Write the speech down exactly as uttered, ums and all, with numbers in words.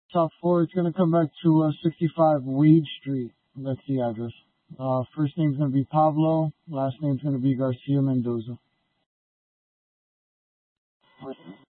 Top four, it's going to come back to uh, sixty-five Wade Street. That's the address. Uh, first name's going to be Pablo. Last name's going to be Garcia Mendoza.